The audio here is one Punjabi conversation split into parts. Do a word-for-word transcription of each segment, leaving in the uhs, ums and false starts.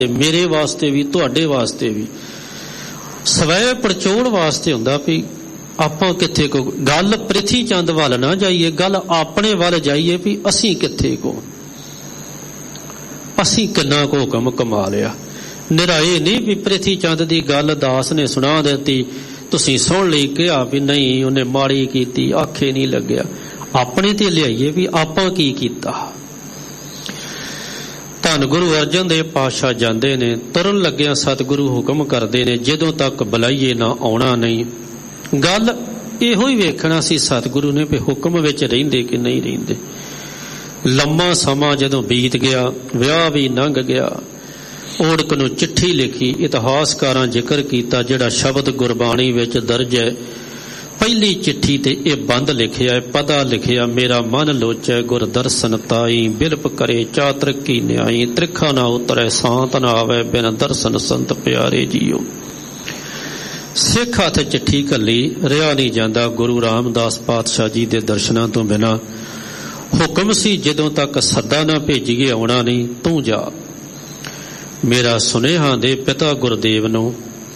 ਮੇਰੇ ਵਾਸਤੇ ਵੀ ਤੁਹਾਡੇ ਵਾਸਤੇ ਵੀ ਸਵੈ ਪਰਚੋਣ ਵਾਸਤੇ ਹੁੰਦਾ ਵੀ ਆਪਾਂ ਕਿੱਥੇ ਕੋ। ਗੱਲ ਪ੍ਰਿਥੀ ਚੰਦ ਵੱਲ ਨਾ ਜਾਈਏ, ਗੱਲ ਆਪਣੇ ਵੱਲ ਜਾਈਏ ਵੀ ਅਸੀਂ ਕਿੱਥੇ ਕੋ, ਅਸੀਂ ਕਿੰਨਾ ਕੁ ਹੁਕਮ ਕਮਾ ਲਿਆ। ਨਿਰਾਏ ਨਹੀਂ ਵੀ ਪ੍ਰਿਥੀ ਚੰਦ ਦੀ ਗੱਲ ਦਾਸ ਨੇ ਸੁਣਾ ਦਿੱਤੀ, ਤੁਸੀਂ ਸੁਣ ਲਈ, ਕਿਹਾ ਵੀ ਨਹੀਂ ਉਹਨੇ ਮਾੜੀ ਕੀਤੀ, ਆਖੇ ਨਹੀਂ ਲੱਗਿਆ। ਆਪਣੇ ਤੇ ਲਿਆਈਏ ਵੀ ਆਪਾਂ ਕੀ ਕੀਤਾ। ਧੰਨ ਗੁਰੂ ਅਰਜਨ ਦੇਵ ਪਾਤਸ਼ਾਹ ਜਾਂਦੇ ਨੇ, ਤੁਰਨ ਲੱਗਿਆ ਸਤਿਗੁਰੂ ਹੁਕਮ ਕਰਦੇ ਨੇ, ਜਦੋਂ ਤੱਕ ਬੁਲਾਈਏ ਨਾ ਆਉਣਾ ਨਹੀਂ। ਗੱਲ ਇਹੋ ਹੀ ਵੇਖਣਾ ਸੀ ਸਤਿਗੁਰੂ ਨੇ ਵੀ ਹੁਕਮ ਵਿੱਚ ਰਹਿੰਦੇ ਕਿ ਨਹੀਂ ਰਹਿੰਦੇ। ਲੰਮਾ ਸਮਾਂ ਜਦੋਂ ਬੀਤ ਗਿਆ, ਵਿਆਹ ਵੀ ਲੰਘ ਗਿਆ, ਓੜਕ ਨੂੰ ਚਿੱਠੀ ਲਿਖੀ। ਇਤਿਹਾਸਕਾਰਾਂ ਜ਼ਿਕਰ ਕੀਤਾ ਜਿਹੜਾ ਸ਼ਬਦ ਗੁਰਬਾਣੀ ਵਿੱਚ ਦਰਜ ਹੈ, ਪਹਿਲੀ ਚਿੱਠੀ ਤੇ ਇਹ ਬੰਦ ਲਿਖਿਆ, ਪਦਾ ਲਿਖਿਆ, ਮੇਰਾ ਮਨ ਲੋਚੈ ਗੁਰ ਦਰਸ਼ਨ ਤਾਈ, ਬਿਲਪ ਕਰੇ ਚਾਤ੍ਰਿਕ ਕੀ ਨਿਆਈ, ਤ੍ਰਿਖਾ ਨਾ ਉਤਰੈ ਸਾਂਤ ਨਾ ਆਵੈ, ਬਿਨ ਦਰਸ਼ਨ ਸੰਤ ਪਿਆਰੇ ਜੀਓ। ਸਿੱਖ ਹੱਥ ਚਿੱਠੀ ਘੱਲੀ, ਰਿਹਾ ਨਹੀਂ ਜਾਂਦਾ ਗੁਰੂ ਰਾਮਦਾਸ ਪਾਤਸ਼ਾਹ ਜੀ ਦੇ ਦਰਸ਼ਨਾਂ ਤੋਂ ਬਿਨਾਂ। ਹੁਕਮ ਸੀ ਜਦੋਂ ਤੱਕ ਸੱਦਾ ਨਾ ਭੇਜੀਏ ਆਉਣਾ ਨਹੀਂ, ਤੂੰ ਜਾ। ਮੇਰਾ ਸੁਨੇਹਾ ਦੇ ਪਿਤਾ ਗੁਰਦੇਵ ਨੂੰ,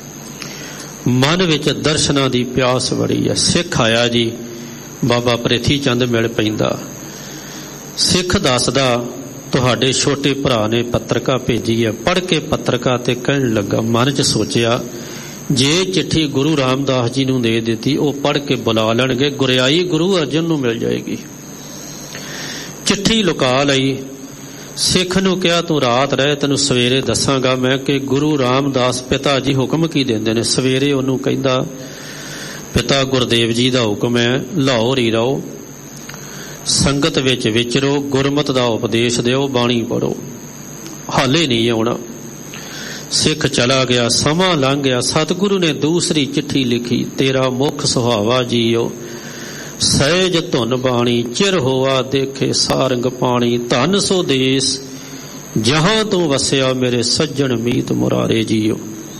ਮਨ ਵਿੱਚ ਦਰਸ਼ਨਾਂ ਦੀ ਪਿਆਸ ਬੜੀ ਹੈ। ਸਿੱਖ ਆਇਆ ਜੀ, ਬਾਬਾ ਪ੍ਰਿਥੀ ਚੰਦ ਮਿਲ ਪੈਂਦਾ। ਸਿੱਖ ਦੱਸਦਾ ਤੁਹਾਡੇ ਛੋਟੇ ਭਰਾ ਨੇ ਪੱਤਰਕਾ ਭੇਜੀ ਹੈ। ਪੜ੍ਹ ਕੇ ਪੱਤਰਕਾ ਤੇ ਕਹਿਣ ਲੱਗਾ, ਮਨ 'ਚ ਸੋਚਿਆ ਜੇ ਚਿੱਠੀ ਗੁਰੂ ਰਾਮਦਾਸ ਜੀ ਨੂੰ ਦੇ ਦਿੱਤੀ, ਉਹ ਪੜ੍ਹ ਕੇ ਬੁਲਾ ਲੈਣਗੇ, ਗੁਰਿਆਈ ਗੁਰੂ ਅਰਜਨ ਨੂੰ ਮਿਲ ਜਾਏਗੀ। ਚਿੱਠੀ ਲੁਕਾ ਲਈ। ਸਿੱਖ ਨੂੰ ਕਿਹਾ ਤੂੰ ਰਾਤ ਰਹਿ, ਤੈਨੂੰ ਸਵੇਰੇ ਦੱਸਾਂਗਾ ਮੈਂ ਕਿ ਗੁਰੂ ਰਾਮਦਾਸ ਪਿਤਾ ਜੀ ਹੁਕਮ ਕੀ ਦਿੰਦੇ ਨੇ। ਸਵੇਰੇ ਉਹਨੂੰ ਕਹਿੰਦਾ ਪਿਤਾ ਗੁਰਦੇਵ ਜੀ ਦਾ ਹੁਕਮ ਹੈ, ਲਾਹੌਰ ਹੀ ਰਹੋ, ਸੰਗਤ ਵਿੱਚ ਵਿਚਰੋ, ਗੁਰਮਤਿ ਦਾ ਉਪਦੇਸ਼ ਦਿਓ, ਬਾਣੀ ਪੜ੍ਹੋ, ਹਾਲੇ ਨਹੀਂ ਆਉਣਾ। ਸਿੱਖ ਚਲਾ ਗਿਆ। ਸਮਾਂ ਲੰਘ ਗਿਆ। ਸਤਿਗੁਰੂ ਨੇ ਦੂਸਰੀ ਚਿੱਠੀ ਲਿਖੀ, ਤੇਰਾ ਮੁਖ ਸੁਹਾਵਾ ਜੀਓ, ਸਹਿਜ ਧੁਨ ਬਾਣੀ, ਚਿਰ ਹੋਆ ਦੇਖੇ ਸਾਰੰਗ ਪਾਣੀ, ਧਨ ਸੋ ਦੇਸ ਜਹਾਂ ਤੂੰ ਵਸਿਆ, ਮੇਰੇ ਸੱਜਣ ਮੀਤ ਮੁਰਾਰੇ ਜੀਓ।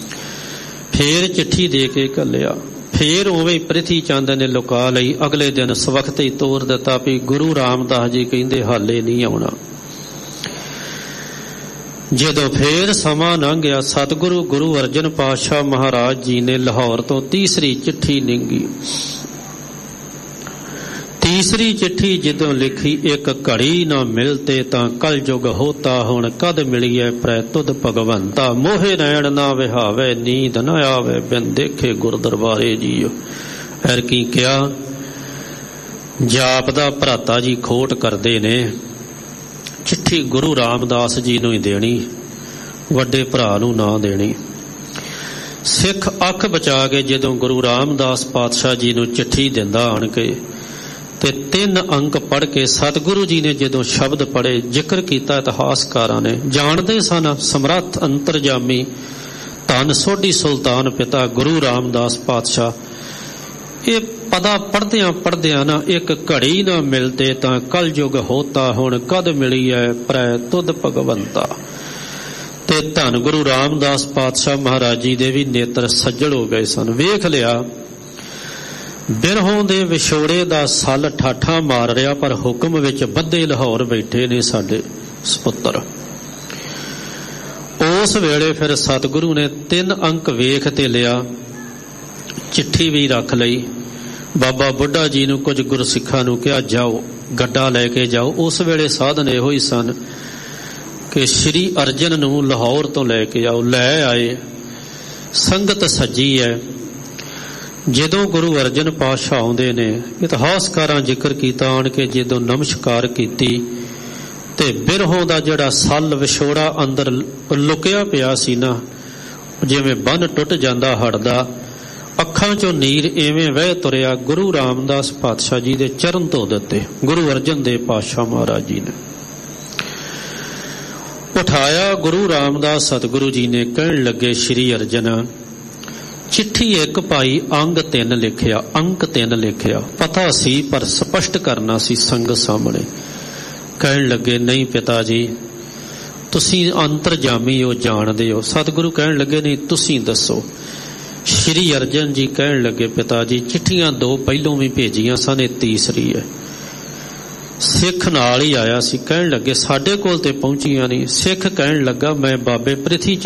ਫੇਰ ਚਿੱਠੀ ਦੇ ਕੇ ਘੱਲਿਆ। ਫੇਰ ਉਵੇਂ ਪ੍ਰਿਥੀ ਚੰਦ ਨੇ ਲੁਕਾ ਲਈ। ਅਗਲੇ ਦਿਨ ਸਵਖਤੇ ਹੀ ਤੋਰ ਦਿੱਤਾ ਵੀ ਗੁਰੂ ਰਾਮਦਾਸ ਜੀ ਕਹਿੰਦੇ ਹਾਲੇ ਨਹੀਂ ਆਉਣਾ। ਜਦੋਂ ਫੇਰ ਸਮਾਂ ਲੰਘ ਗਿਆ, ਸਤਿਗੁਰੂ ਗੁਰੂ ਅਰਜਨ ਪਾਤਸ਼ਾਹ ਮਹਾਰਾਜ ਜੀ ਨੇ ਲਾਹੌਰ ਤੋਂ ਤੀਸਰੀ ਚਿੱਠੀ ਨਿੰਗੀ। ਤੀਸਰੀ ਚਿੱਠੀ ਜਦੋਂ ਲਿਖੀ, ਇੱਕ ਘੜੀ ਨਾ ਮਿਲਤੇ ਤਾਂ ਕਲ ਜੁਗ ਹੋਤਾ, ਹੁਣ ਕਦ ਮਿਲੀਐ ਪ੍ਰੈ ਤੁਧ ਭਗਵੰਤਾ, ਮੋਹੇ ਨੈਣ ਨਾ ਵਿਹਾਵੇ, ਨੀਂਦ ਨਾ ਆਵੇ, ਬਿਨ ਦੇਖੇ ਗੁਰ ਦਰਬਾਰੇ ਜੀਓ। ਐਰ ਕੀ ਕਿਹਾ, ਜਾਪ ਦਾ ਭਰਾਤਾ ਜੀ ਖੋਟ ਕਰਦੇ ਨੇ, ਚਿੱਠੀ ਗੁਰੂ ਰਾਮਦਾਸ ਜੀ ਨੂੰ ਹੀ ਦੇਣੀ, ਵੱਡੇ ਭਰਾ ਨੂੰ ਨਾ ਦੇਣੀ। ਸਿੱਖ ਅੱਖ ਬਚਾ ਕੇ ਜਦੋਂ ਗੁਰੂ ਰਾਮਦਾਸ ਪਾਤਸ਼ਾਹ ਜੀ ਨੂੰ ਚਿੱਠੀ ਦਿੰਦਾ ਆਣ ਕੇ, ਤੇ ਤਿੰਨ ਅੰਕ ਪੜ੍ਹ ਕੇ ਸਤਿਗੁਰੂ ਜੀ ਨੇ ਜਦੋਂ ਸ਼ਬਦ ਪੜ੍ਹੇ, ਜ਼ਿਕਰ ਕੀਤਾ ਇਤਿਹਾਸਕਾਰਾਂ ਨੇ, ਜਾਣਦੇ ਸਨ ਸਮਰੱਥ ਅੰਤਰਜਾਮੀ ਧੰਨ ਸੋਢੀ ਸੁਲਤਾਨ ਪਿਤਾ ਗੁਰੂ ਰਾਮਦਾਸ ਪਾਤਸ਼ਾਹ। ਇਹ ਪਦਾ ਪੜ੍ਹਦਿਆਂ ਪੜ੍ਹਦਿਆਂ ਨਾ, ਇੱਕ ਘੜੀ ਨਾ ਮਿਲਤੇ ਤਾਂ ਕਲ ਯੁਗ ਹੋਤਾ, ਹੁਣ ਕਦ ਮਿਲੀ ਹੈ ਪ੍ਰੈ ਤੁਧ ਭਗਵੰਤਾ। ਤੇ ਧੰਨ ਗੁਰੂ ਰਾਮਦਾਸ ਪਾਤਸ਼ਾਹ ਮਹਾਰਾਜ ਜੀ ਦੇ ਵੀ ਨੇਤਰ ਸੱਜਲ ਹੋ ਗਏ ਸਨ। ਵੇਖ ਲਿਆ ਬਿਰਹੋਂ ਦੇ ਵਿਛੋੜੇ ਦਾ ਸੱਲ ਠਾਠਾ ਮਾਰ ਰਿਹਾ, ਪਰ ਹੁਕਮ ਵਿੱਚ ਬੱਧੇ ਲਾਹੌਰ ਬੈਠੇ ਨੇ ਸਾਡੇ ਸਪੁੱਤਰ। ਉਸ ਵੇਲੇ ਫਿਰ ਸਤਿਗੁਰੂ ਨੇ ਤਿੰਨ ਅੰਕ ਵੇਖ ਤੇ ਲਿਆ, ਚਿੱਠੀ ਵੀ ਰੱਖ ਲਈ। ਬਾਬਾ ਬੁੱਢਾ ਜੀ ਨੂੰ ਕੁਝ ਗੁਰਸਿੱਖਾਂ ਨੂੰ ਕਿਹਾ, ਜਾਓ ਗੱਡਾ ਲੈ ਕੇ ਜਾਓ। ਉਸ ਵੇਲੇ ਸਾਧਨ ਇਹੋ ਹੀ ਸਨ ਕਿ ਸ਼੍ਰੀ ਅਰਜਨ ਨੂੰ ਲਾਹੌਰ ਤੋਂ ਲੈ ਕੇ ਆਓ। ਲੈ ਆਏ। ਸੰਗਤ ਸੱਜੀ ਹੈ। ਜਦੋਂ ਗੁਰੂ ਅਰਜਨ ਪਾਤਸ਼ਾਹ ਆਉਂਦੇ ਨੇ, ਇਤਿਹਾਸਕਾਰਾਂ ਜ਼ਿਕਰ ਕੀਤਾ ਆਣ ਕੇ ਜਦੋਂ ਨਮਸਕਾਰ ਕੀਤੀ, ਤੇ ਬਿਰਹੋਂ ਦਾ ਜਿਹੜਾ ਸੱਲ ਵਿਛੋੜਾ ਅੰਦਰ ਲੁਕਿਆ ਪਿਆ ਸੀ ਨਾ, ਜਿਵੇਂ ਬੰਨ ਟੁੱਟ ਜਾਂਦਾ ਹੜਦਾ, ਅੱਖਾਂ ਚੋਂ ਨੀਰ ਐਵੇਂ ਵਹਿ ਤੁਰਿਆ। ਗੁਰੂ ਰਾਮਦਾਸ ਪਾਤਸ਼ਾਹ ਜੀ ਦੇ ਚਰਨ ਧੋ ਦਿੱਤੇ ਗੁਰੂ ਅਰਜਨ ਦੇਵ ਪਾਤਸ਼ਾਹ ਮਹਾਰਾਜ ਜੀ ਨੇ। ਉਠਾਇਆ ਗੁਰੂ ਰਾਮਦਾਸ ਸਤਿਗੁਰੂ ਜੀ ਨੇ, ਕਹਿਣ ਲੱਗੇ, ਸ਼੍ਰੀ ਅਰਜਨ, ਚਿੱਠੀ ਇੱਕ ਭਾਈ ਅੰਗ ਤਿੰਨ ਲਿਖਿਆ, ਅੰਕ ਤਿੰਨ ਲਿਖਿਆ। ਪਤਾ ਸੀ ਪਰ ਸਪਸ਼ਟ ਕਰਨਾ ਸੀ ਸੰਗਤ ਸਾਹਮਣੇ। ਕਹਿਣ ਲੱਗੇ, ਨਹੀਂ ਪਿਤਾ ਜੀ, ਤੁਸੀਂ ਅੰਤਰਜਾਮੀ ਹੋ, ਜਾਣਦੇ ਹੋ। ਸਤਿਗੁਰੂ ਕਹਿਣ ਲੱਗੇ, ਨਹੀਂ ਤੁਸੀਂ ਦੱਸੋ। ਸ਼੍ਰੀ ਅਰਜਨ ਜੀ ਕਹਿਣ ਲੱਗੇ, ਪਿਤਾ ਜੀ, ਚਿੱਠੀਆਂ ਦੋ ਪਹਿਲੋਂ ਵੀ ਭੇਜੀਆਂ ਸਨ, ਇਹ ਤੀਸਰੀ ਹੈ। ਸਿੱਖ ਨਾਲ ਹੀ ਆਇਆ ਸੀ। ਕਹਿਣ ਲੱਗੇ ਸਾਡੇ ਕੋਲ ਤੇ ਪਹੁੰਚੀਆਂ ਨਹੀਂ। ਸਿੱਖ ਕਹਿਣ ਲੱਗਾ ਮੈਂ ਬਾਬੇ ਪ੍ਰਿਥੀ